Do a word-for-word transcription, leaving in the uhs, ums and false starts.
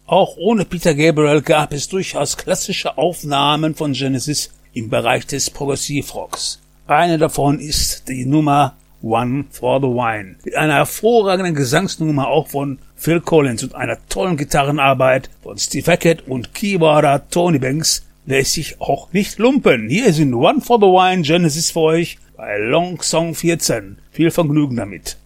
Auch ohne Peter Gabriel gab es durchaus klassische Aufnahmen von Genesis im Bereich des Progressivrocks. Eine davon ist die Nummer One for the Wine, mit einer hervorragenden Gesangsnummer auch von Phil Collins und einer tollen Gitarrenarbeit von Steve Hackett und Keyboarder Tony Banks, lässt sich auch nicht lumpen. Hier sind One for the Wine Genesis für euch bei Long Song vierzehn. Viel Vergnügen damit.